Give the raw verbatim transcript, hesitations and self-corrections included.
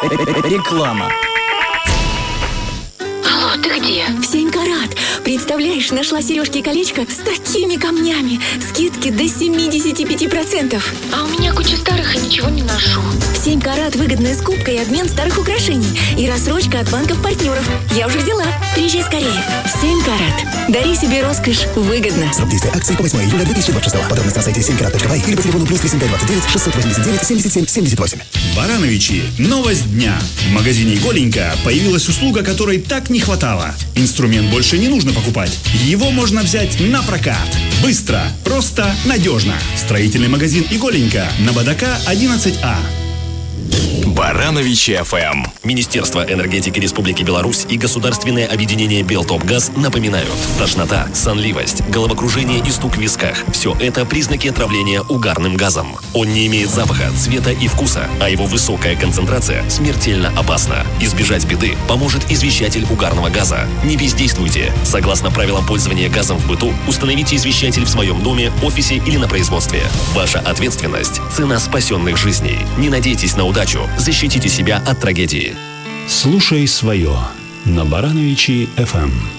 Реклама. Алло, ты где? В семь карат. Представляешь, нашла сережки и колечко с такими камнями. Скидки до семьдесят пять процентов. А у меня куча старых и ничего не ношу. В семь карат выгодная скупка и обмен старых украшений. И рассрочка от банков-партнеров. Я уже взяла. Приезжай скорее. семь карат. Дари себе роскошь выгодно. Срок действия акции по восьмое июля две тысячи двадцать шестого. Подробности на сайте семь карат точка бай или по телефону плюс тридцать пять двадцать девять шестьсот восемьдесят девять семьдесят семь семьдесят восемь. Барановичи. Новость дня. В магазине «Голенька» появилась услуга, которой так не хватало. Инструмент больше не нужно покупать. Его можно взять на прокат. Быстро, просто, надежно. Строительный магазин «Иголенька» на Бадака одиннадцать А. Барановичи эф эм. Министерство энергетики Республики Беларусь и Государственное объединение «Белтопгаз» напоминают: тошнота, сонливость, головокружение и стук в висках – все это признаки отравления угарным газом. Он не имеет запаха, цвета и вкуса, а его высокая концентрация смертельно опасна. Избежать беды поможет извещатель угарного газа. Не бездействуйте. Согласно правилам пользования газом в быту, установите извещатель в своем доме, офисе или на производстве. Ваша ответственность – цена спасенных жизней. Не надейтесь на удачу. Защитите себя от трагедии. Слушай свое на Барановичи эф эм.